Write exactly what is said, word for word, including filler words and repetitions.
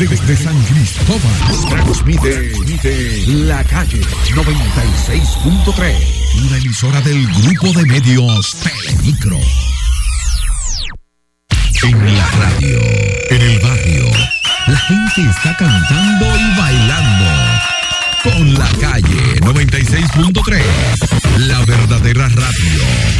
Desde San Cristóbal transmite, transmite La Calle noventa y seis punto tres, una emisora del grupo de medios Telemicro. En la radio, en el barrio, la gente está cantando y bailando. Con La Calle noventa y seis punto tres, la verdadera radio.